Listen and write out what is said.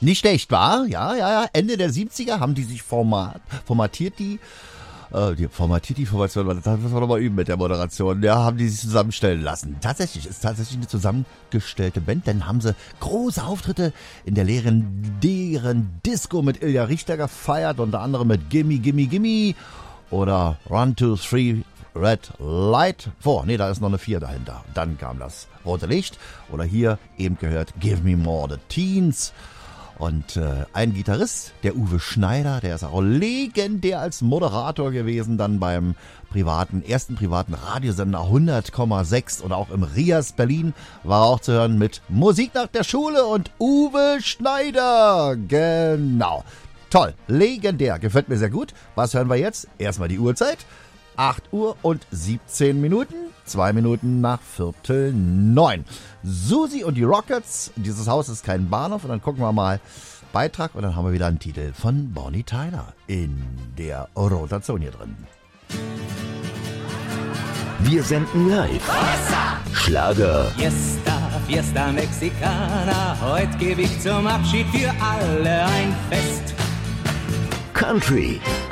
Nicht schlecht, war? Ja. Ende der 70er haben die sich formatiert, die Formation, das müssen wir nochmal üben mit der Moderation. Ja, haben die sich zusammenstellen lassen. Ist tatsächlich eine zusammengestellte Band, denn haben sie große Auftritte in der legendären Disco mit Ilja Richter gefeiert, unter anderem mit Gimme, Gimme, Gimme oder 1, 2, 3, Red Light 4. Nee, da ist noch eine 4 dahinter. Dann kam das rote Licht oder hier eben gehört Give Me More the Teens. Und ein Gitarrist, der Uwe Schneider, der ist auch legendär als Moderator gewesen, dann beim ersten privaten Radiosender 100,6 oder auch im Rias Berlin war er auch zu hören mit Musik nach der Schule und Uwe Schneider. Genau. Toll, legendär, gefällt mir sehr gut. Was hören wir jetzt? Erstmal die Uhrzeit. 8 Uhr und 17 Minuten, 2 Minuten nach 8:45. Susi und die Rockets, dieses Haus ist kein Bahnhof. Und dann gucken wir mal Beitrag und dann haben wir wieder einen Titel von Bonnie Tyler in der Rotation hier drin. Wir senden live. Schlager. Fiesta Mexicana, heute gebe ich zum Abschied für alle ein Fest. Country.